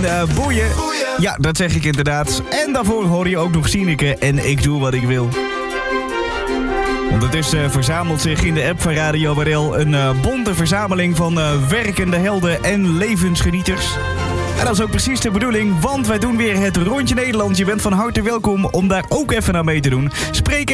Boeien. Ja, dat zeg ik inderdaad. En daarvoor hoor je ook nog Sineke en Ik Doe Wat Ik Wil. Ondertussen verzamelt zich in de app van Radio Barel een bonte verzameling van werkende helden en levensgenieters. En dat is ook precies de bedoeling, want wij doen weer het Rondje Nederland. Je bent van harte welkom om daar ook even aan mee te doen. Spreek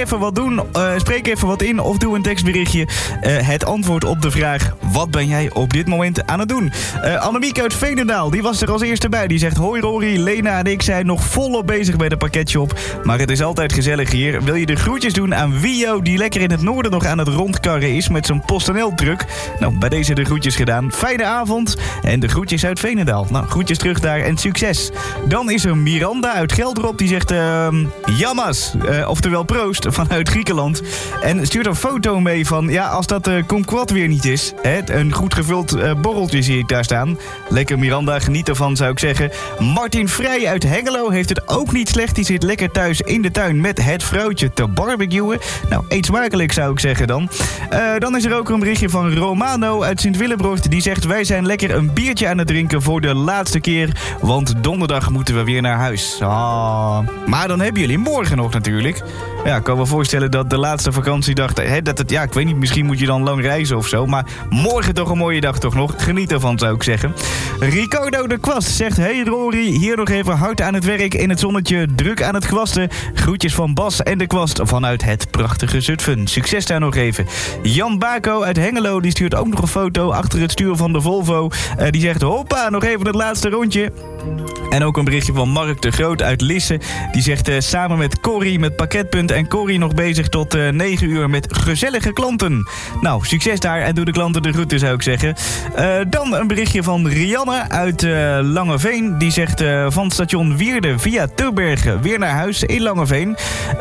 even wat in of doe een tekstberichtje. Het antwoord op de vraag, wat ben jij op dit moment aan het doen? Annemiek uit Veenendaal, die was er als eerste bij. Die zegt, hoi Rory, Lena en ik zijn nog volop bezig bij de pakketshop. Maar het is altijd gezellig hier. Wil je de groetjes doen aan Wio, die lekker in het noorden nog aan het rondkarren is met zijn PostNL-truck? Nou, bij deze de groetjes gedaan. Fijne avond en de groetjes uit Veenendaal. Nou, groetjes terug daar en succes. Dan is er Miranda uit Gelderop, die zegt Jammas, oftewel proost, vanuit Griekenland. En stuurt een foto mee van, ja, als dat kumquat weer niet is. Een goed gevuld borreltje zie ik daar staan. Lekker Miranda, geniet ervan zou ik zeggen. Martin Vrij uit Hengelo heeft het ook niet slecht. Die zit lekker thuis in de tuin met het vrouwtje te barbecuen. Nou, eet smakelijk zou ik zeggen dan. Dan is er ook een berichtje van Romano uit Sint-Willebrocht. Die zegt, wij zijn lekker een biertje aan het drinken voor de laatste keer, want donderdag moeten we weer naar huis. Maar dan hebben jullie morgen nog natuurlijk. Ja, ik kan me voorstellen dat de laatste vakantiedag, ik weet niet, misschien moet je dan lang reizen of zo, maar morgen toch een mooie dag toch nog. Geniet ervan zou ik zeggen. Ricardo de Kwast zegt, hey Rory, hier nog even hard aan het werk in het zonnetje, druk aan het kwasten. Groetjes van Bas en de Kwast vanuit het prachtige Zutphen. Succes daar nog even. Jan Bako uit Hengelo, die stuurt ook nog een foto achter het stuur van de Volvo. Die zegt, hoppa, nog even het laatste rondje. En ook een berichtje van Mark de Groot uit Lisse. Die zegt samen met Corrie met Pakketpunt en Corrie nog bezig tot 9 uur met gezellige klanten. Nou, succes daar en doe de klanten de groeten zou ik zeggen. Dan een berichtje van Rianne uit Langeveen. Die zegt van station Wierde via Tilbergen weer naar huis in Langeveen.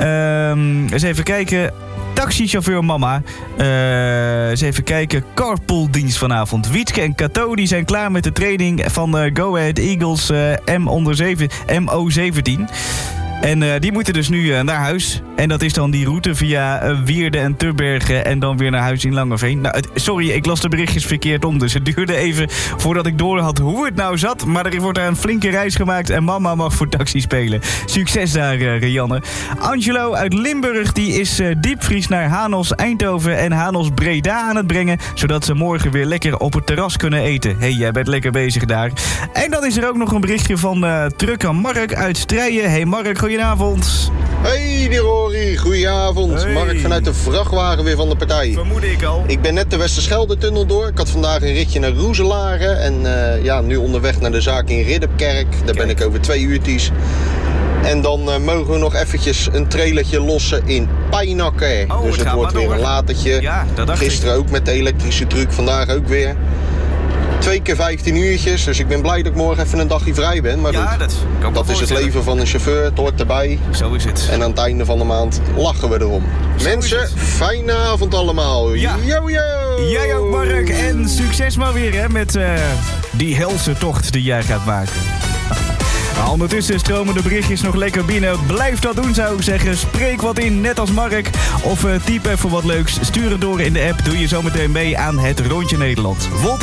Eens even kijken. Taxichauffeur mama. Eens even kijken. Carpooldienst vanavond. Wietske en Kato die zijn klaar met de training van Go Ahead Eagles MO17. En die moeten dus nu naar huis. En dat is dan die route via Wierde en Tubbergen en dan weer naar huis in Langeveen. Nou, sorry, ik las de berichtjes verkeerd om. Dus het duurde even voordat ik door had hoe het nou zat. Maar er wordt daar een flinke reis gemaakt en mama mag voor taxi spelen. Succes daar, Rianne. Angelo uit Limburg, die is diepvries naar Hanos Eindhoven en Hanos Breda aan het brengen. Zodat ze morgen weer lekker op het terras kunnen eten. Hey, jij bent lekker bezig daar. En dan is er ook nog een berichtje van trucker Mark uit Strijen. Hey Mark, goedenavond. Hey die Rory, goedenavond. Hey. Mark vanuit de vrachtwagen weer van de partij. Vermoed ik al. Ik ben net de Westerschelde-tunnel door. Ik had vandaag een ritje naar Roeselare. En nu onderweg naar de zaak in Ridderkerk. Daar ben ik over 2 uurtjes. En dan mogen we nog eventjes een trailertje lossen in Pijnakker. Dus het wordt weer een latertje. Ja, dat dacht Gisteren ook met de elektrische truck, vandaag ook weer. 2 keer 15 uurtjes, dus ik ben blij dat ik morgen even een dagje vrij ben. Maar ja, goed, dat is het voorstellen. leven van een chauffeur, het hoort erbij. Zo is het. En aan het einde van de maand lachen we erom. Mensen, fijne avond allemaal. Ja. Yo, yo. Jij ook, Mark. En succes maar weer hè, met die helse tocht die jij gaat maken. Ondertussen stromen de berichtjes nog lekker binnen. Blijf dat doen zou ik zeggen. Spreek wat in, net als Mark. Of typ even wat leuks. Stuur het door in de app. Doe je zometeen mee aan het Rondje Nederland.